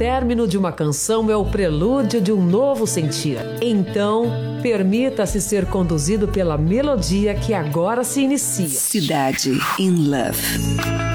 término de uma canção é o prelúdio de um novo sentir. Então, permita-se ser conduzido pela melodia que agora se inicia. Cidade in Love.